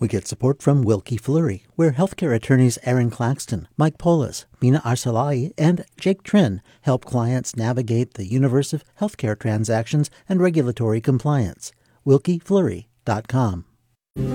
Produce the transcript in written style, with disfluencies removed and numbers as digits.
We get support from Wilkie Fleury, where healthcare attorneys Aaron Claxton, Mike Polis, Mina Arsalai, and Jake Trin help clients navigate the universe of healthcare transactions and regulatory compliance. WilkieFleury.com.